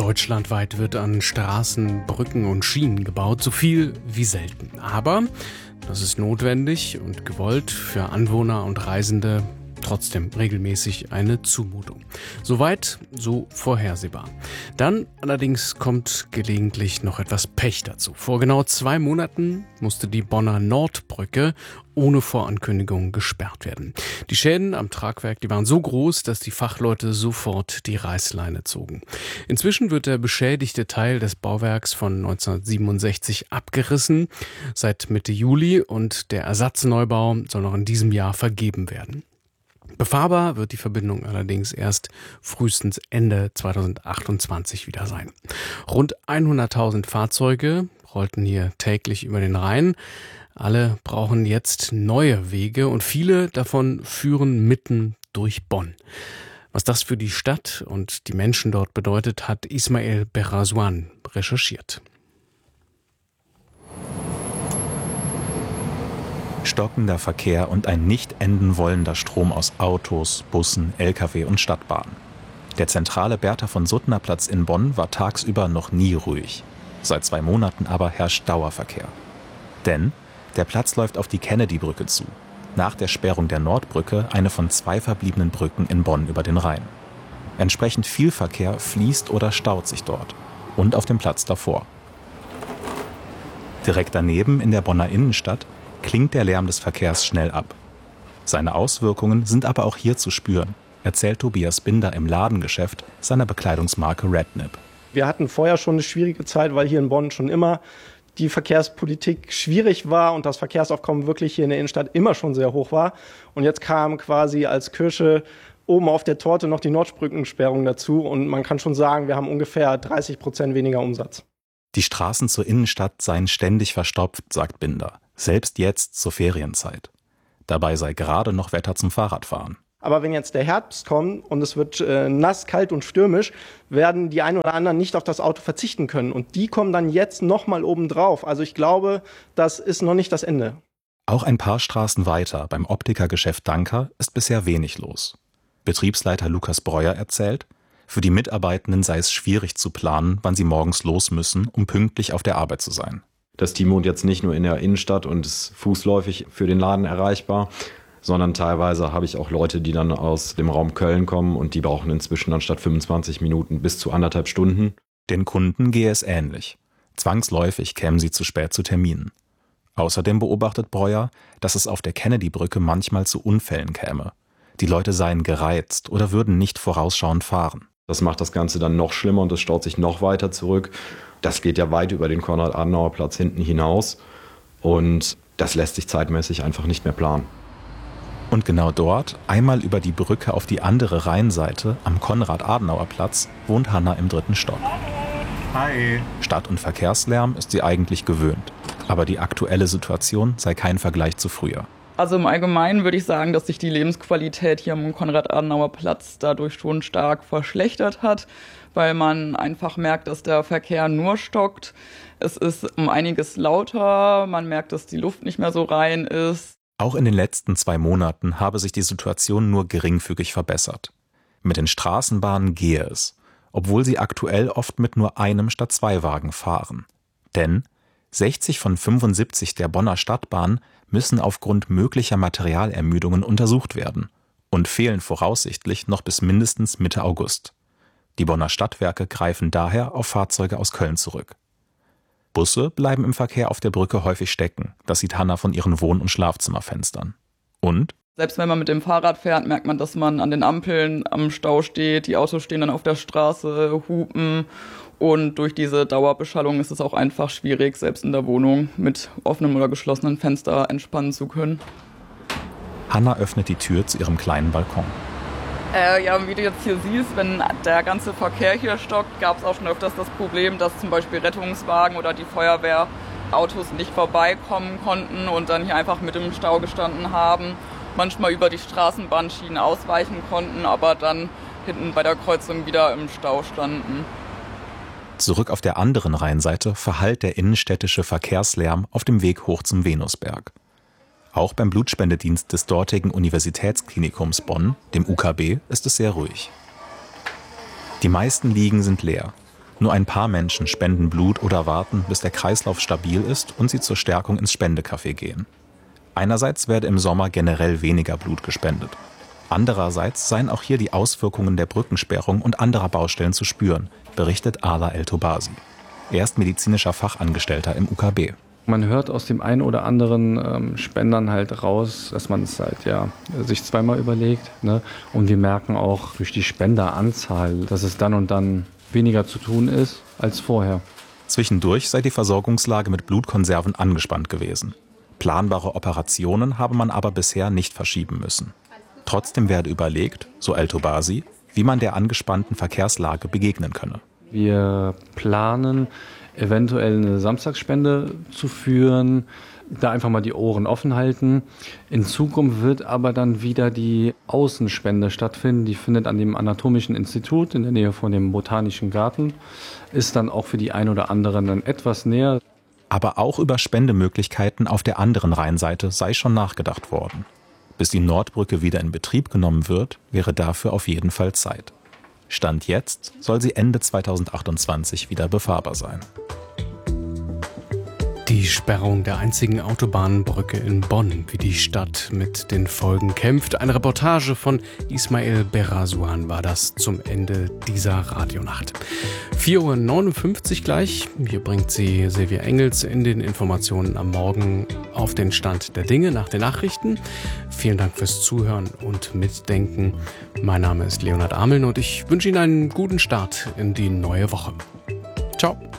Deutschlandweit wird an Straßen, Brücken und Schienen gebaut, so viel wie selten. Aber das ist notwendig und gewollt für Anwohner und Reisende trotzdem regelmäßig eine Zumutung. Soweit, so vorhersehbar. Dann allerdings kommt gelegentlich noch etwas Pech dazu. Vor genau 2 Monaten musste die Bonner Nordbrücke ohne Vorankündigung gesperrt werden. Die Schäden am Tragwerk, die waren so groß, dass die Fachleute sofort die Reißleine zogen. Inzwischen wird der beschädigte Teil des Bauwerks von 1967 abgerissen, seit Mitte Juli, und der Ersatzneubau soll noch in diesem Jahr vergeben werden. Befahrbar wird die Verbindung allerdings erst frühestens Ende 2028 wieder sein. Rund 100.000 Fahrzeuge rollten hier täglich über den Rhein. Alle brauchen jetzt neue Wege und viele davon führen mitten durch Bonn. Was das für die Stadt und die Menschen dort bedeutet, hat Ismail Berrazouan recherchiert. Stockender Verkehr und ein nicht enden wollender Strom aus Autos, Bussen, Lkw und Stadtbahnen. Der zentrale Bertha-von-Suttner-Platz in Bonn war tagsüber noch nie ruhig. Seit 2 Monaten aber herrscht Dauerverkehr. Denn der Platz läuft auf die Kennedy-Brücke zu. Nach der Sperrung der Nordbrücke eine von 2 verbliebenen Brücken in Bonn über den Rhein. Entsprechend viel Verkehr fließt oder staut sich dort und auf dem Platz davor. Direkt daneben in der Bonner Innenstadt klingt der Lärm des Verkehrs schnell ab. Seine Auswirkungen sind aber auch hier zu spüren, erzählt Tobias Binder im Ladengeschäft seiner Bekleidungsmarke Redknapp. Wir hatten vorher schon eine schwierige Zeit, weil hier in Bonn schon immer die Verkehrspolitik schwierig war und das Verkehrsaufkommen wirklich hier in der Innenstadt immer schon sehr hoch war. Und jetzt kam quasi als Kirsche oben auf der Torte noch die Nordbrückensperrung dazu. Und man kann schon sagen, wir haben ungefähr 30% weniger Umsatz. Die Straßen zur Innenstadt seien ständig verstopft, sagt Binder. Selbst jetzt zur Ferienzeit. Dabei sei gerade noch Wetter zum Fahrradfahren. Aber wenn jetzt der Herbst kommt und es wird nass, kalt und stürmisch, werden die einen oder anderen nicht auf das Auto verzichten können. Und die kommen dann jetzt nochmal obendrauf. Also ich glaube, das ist noch nicht das Ende. Auch ein paar Straßen weiter, beim Optikergeschäft Danker, ist bisher wenig los. Betriebsleiter Lukas Breuer erzählt, für die Mitarbeitenden sei es schwierig zu planen, wann sie morgens los müssen, um pünktlich auf der Arbeit zu sein. Das Team wohnt jetzt nicht nur in der Innenstadt und ist fußläufig für den Laden erreichbar, sondern teilweise habe ich auch Leute, die dann aus dem Raum Köln kommen und die brauchen inzwischen anstatt 25 Minuten bis zu 1,5 Stunden. Den Kunden gehe es ähnlich. Zwangsläufig kämen sie zu spät zu Terminen. Außerdem beobachtet Breuer, dass es auf der Kennedy-Brücke manchmal zu Unfällen käme. Die Leute seien gereizt oder würden nicht vorausschauend fahren. Das macht das Ganze dann noch schlimmer und es staut sich noch weiter zurück. Das geht ja weit über den Konrad-Adenauer-Platz hinten hinaus und das lässt sich zeitmäßig einfach nicht mehr planen. Und genau dort, einmal über die Brücke auf die andere Rheinseite, am Konrad-Adenauer-Platz, wohnt Hanna im 3. Stock. Hi. Stadt- und Verkehrslärm ist sie eigentlich gewöhnt. Aber die aktuelle Situation sei kein Vergleich zu früher. Also im Allgemeinen würde ich sagen, dass sich die Lebensqualität hier am Konrad-Adenauer-Platz dadurch schon stark verschlechtert hat, weil man einfach merkt, dass der Verkehr nur stockt. Es ist um einiges lauter, man merkt, dass die Luft nicht mehr so rein ist. Auch in den letzten 2 Monaten habe sich die Situation nur geringfügig verbessert. Mit den Straßenbahnen gehe es, obwohl sie aktuell oft mit nur einem statt 2 Wagen fahren. Denn 60 von 75 der Bonner Stadtbahnen müssen aufgrund möglicher Materialermüdungen untersucht werden und fehlen voraussichtlich noch bis mindestens Mitte August. Die Bonner Stadtwerke greifen daher auf Fahrzeuge aus Köln zurück. Busse bleiben im Verkehr auf der Brücke häufig stecken. Das sieht Hanna von ihren Wohn- und Schlafzimmerfenstern. Und? Selbst wenn man mit dem Fahrrad fährt, merkt man, dass man an den Ampeln am Stau steht. Die Autos stehen dann auf der Straße, hupen. Und durch diese Dauerbeschallung ist es auch einfach schwierig, selbst in der Wohnung mit offenem oder geschlossenem Fenster entspannen zu können. Hanna öffnet die Tür zu ihrem kleinen Balkon. Ja, wie du jetzt hier siehst, wenn der ganze Verkehr hier stockt, gab es auch schon öfters das Problem, dass zum Beispiel Rettungswagen oder die Feuerwehrautos nicht vorbeikommen konnten und dann hier einfach mit im Stau gestanden haben. Manchmal über die Straßenbahnschienen ausweichen konnten, aber dann hinten bei der Kreuzung wieder im Stau standen. Zurück auf der anderen Rheinseite verhallt der innenstädtische Verkehrslärm auf dem Weg hoch zum Venusberg. Auch beim Blutspendedienst des dortigen Universitätsklinikums Bonn, dem UKB, ist es sehr ruhig. Die meisten Liegen sind leer. Nur ein paar Menschen spenden Blut oder warten, bis der Kreislauf stabil ist und sie zur Stärkung ins Spendecafé gehen. Einerseits werde im Sommer generell weniger Blut gespendet. Andererseits seien auch hier die Auswirkungen der Brückensperrung und anderer Baustellen zu spüren, berichtet Ala El-Tobasi. Er ist medizinischer Fachangestellter im UKB. Man hört aus dem einen oder anderen Spendern halt raus, dass man es halt sich zweimal überlegt. Ne? Und wir merken auch durch die Spenderanzahl, dass es dann und dann weniger zu tun ist als vorher. Zwischendurch sei die Versorgungslage mit Blutkonserven angespannt gewesen. Planbare Operationen habe man aber bisher nicht verschieben müssen. Trotzdem werde überlegt, so El-Tobasi, wie man der angespannten Verkehrslage begegnen könne. Wir planen, eventuell eine Samstagsspende zu führen, da einfach mal die Ohren offen halten. In Zukunft wird aber dann wieder die Außenspende stattfinden. Die findet an dem Anatomischen Institut in der Nähe von dem Botanischen Garten. Ist dann auch für die ein oder anderen dann etwas näher. Aber auch über Spendemöglichkeiten auf der anderen Rheinseite sei schon nachgedacht worden. Bis die Nordbrücke wieder in Betrieb genommen wird, wäre dafür auf jeden Fall Zeit. Stand jetzt soll sie Ende 2028 wieder befahrbar sein. Die Sperrung der einzigen Autobahnbrücke in Bonn, wie die Stadt mit den Folgen kämpft. Eine Reportage von Ismail Berasuan war das zum Ende dieser Radionacht. 4:59 Uhr gleich. Hier bringt sie Silvia Engels in den Informationen am Morgen auf den Stand der Dinge nach den Nachrichten. Vielen Dank fürs Zuhören und Mitdenken. Mein Name ist Leonhard Ameln und ich wünsche Ihnen einen guten Start in die neue Woche. Ciao.